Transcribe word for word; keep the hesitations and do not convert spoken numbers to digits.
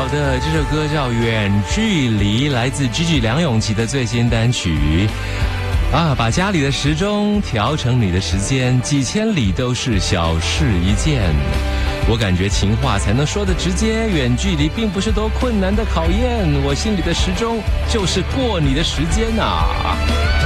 的，这首歌叫《远距离》，来自 Gigi 梁咏琪的最新单曲。啊，把家里的时钟调成你的时间，几千里都是小事一件。我感觉情话才能说得直接，远距离并不是多困难的考验，我心里的时钟就是过你的时间啊。